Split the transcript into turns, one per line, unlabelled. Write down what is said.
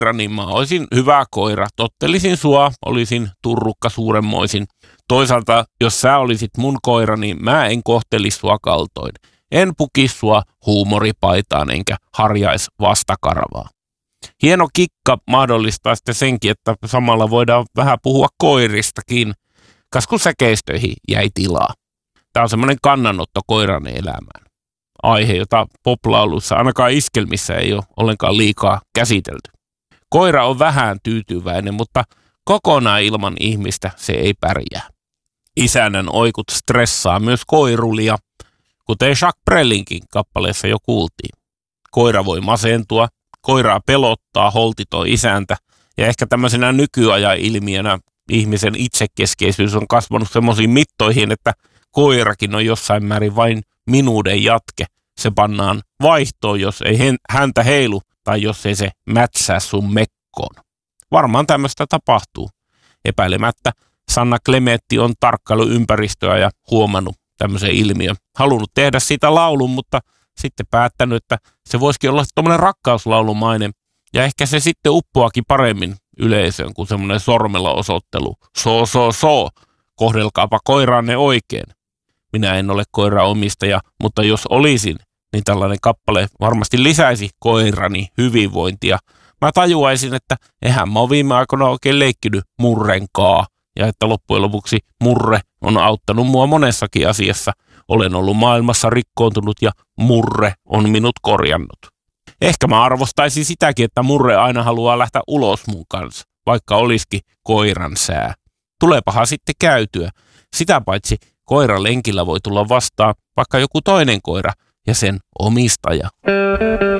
koira, niin mä olisin hyvä koira. Tottelisin sua, olisin turrukka suuremmoisin. Toisaalta, jos sä olisit mun koira, niin mä en kohtelisi sua kaltoin. En pukisi sua huumoripaitaan enkä harjais vastakarvaa. Hieno kikka mahdollistaa sitten senkin, että samalla voidaan vähän puhua koiristakin, kas kun säkeistöihin jäi tilaa. Tämä on semmoinen kannanotto koiran elämään. Aihe, jota poplauluissa, ainakaan iskelmissä, ei ole ollenkaan liikaa käsitelty. Koira on vähän tyytyväinen, mutta kokonaan ilman ihmistä se ei pärjää. Isännän oikut stressaa myös koirulia, kuten Jacques Brellinkin kappaleessa jo kuultiin. Koira voi masentua, koiraa pelottaa holtiton isäntä, ja ehkä tämmöisenä nykyajan ilmiönä ihmisen itsekeskeisyys on kasvanut semmoisiin mittoihin, että koirakin on jossain määrin vain minuuden jatke. Se pannaan vaihtoon, jos ei häntä heilu tai jos ei se mätsää sun mekkoon. Varmaan tämmöistä tapahtuu. Epäilemättä Sanna Klemetti on tarkkailu ympäristöä ja huomannut tämmöisen ilmiön. Halunnut tehdä siitä laulun, mutta sitten päättänyt, että se voisikin olla tommoinen rakkauslaulumainen. Ja ehkä se sitten uppoakin paremmin yleisöön kuin semmoinen sormella osoittelu. So, kohdelkaapa koiraanne oikein. Minä en ole koiraomistaja, mutta jos olisin, niin tällainen kappale varmasti lisäisi koirani hyvinvointia. Mä tajuaisin, että eihän mä oon viime aikoina oikein leikkinyt murrenkaa. Ja että loppujen lopuksi murre on auttanut mua monessakin asiassa. Olen ollut maailmassa rikkoontunut ja murre on minut korjannut. Ehkä mä arvostaisin sitäkin, että murre aina haluaa lähteä ulos mun kanssa, vaikka olisikin koiran sää. Tuleepahan sitten käytyä. Sitä paitsi koiran lenkillä voi tulla vastaan vaikka joku toinen koira ja sen omistaja.